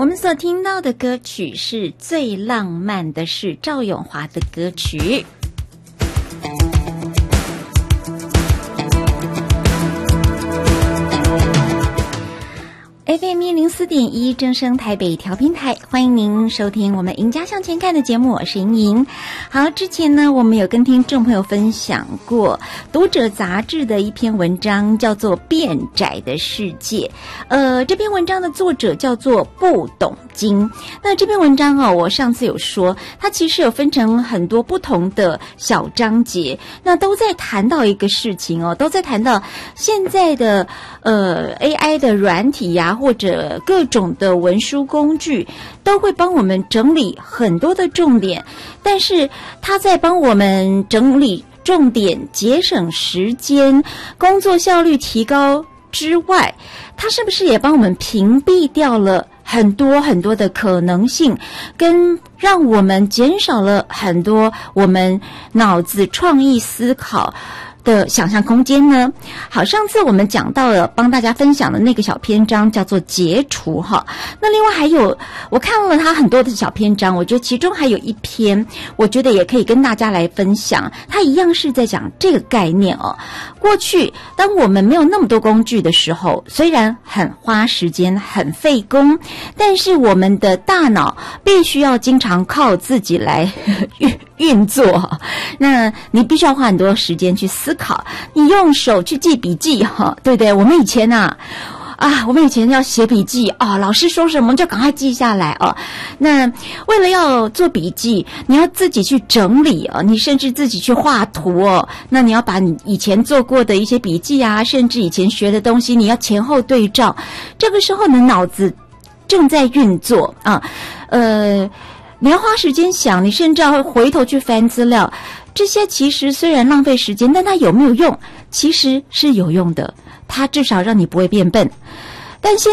我们所听到的歌曲是最浪漫的是赵咏华的歌曲。FM 104.1正声台北调频台，欢迎您收听我们赢家向前看的节目，我是莹莹。好，之前呢我们有跟听众朋友分享过读者杂志的一篇文章，叫做《变窄的世界》。这篇文章的作者叫做不懂经。那这篇文章我上次有说，它其实有分成很多不同的小章节，那都在谈到一个事情都在谈到现在的AI 的软体呀，或者各种的文书工具都会帮我们整理很多的重点，但是它在帮我们整理重点，节省时间，工作效率提高之外，它是不是也帮我们屏蔽掉了很多很多的可能性，跟让我们减少了很多我们脑子创意思考的想象空间呢？好，上次我们讲到了帮大家分享的那个小篇章叫做解除哈。那另外还有，我看了他很多的小篇章，我觉得其中还有一篇，我觉得也可以跟大家来分享。它一样是在讲这个概念过去当我们没有那么多工具的时候，虽然很花时间很费工，但是我们的大脑必须要经常靠自己来运作，那你必须要花很多时间去思考，你用手去记笔记对不对？我们以前我们以前要写笔记老师说什么就赶快记下来那为了要做笔记，你要自己去整理你甚至自己去画图那你要把你以前做过的一些笔记甚至以前学的东西，你要前后对照。这个时候你的脑子正在运作你要花时间想，你甚至要回头去翻资料，这些其实虽然浪费时间，但它有没有用？其实是有用的，它至少让你不会变笨。但现